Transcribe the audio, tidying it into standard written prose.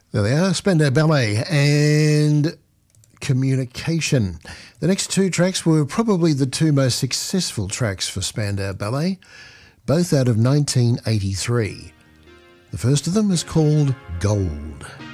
There they are, Spandau Ballet and Communication. The next two tracks were probably the two most successful tracks for Spandau Ballet, both out of 1983. The first of them is called Gold.